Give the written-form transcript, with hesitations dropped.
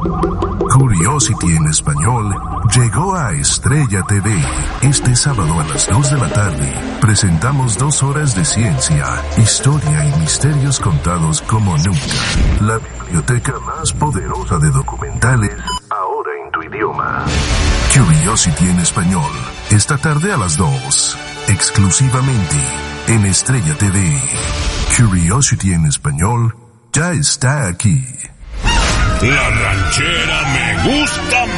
Curiosity en español llegó a Estrella TV. Este sábado a las 2 de la tarde presentamos 2 horas de ciencia, historia y misterios contados como nunca. La biblioteca más poderosa de documentales ahora en tu idioma. Curiosity en español, esta tarde a las 2, exclusivamente en Estrella TV. Curiosity en español ya está aquí. La ranchera me gusta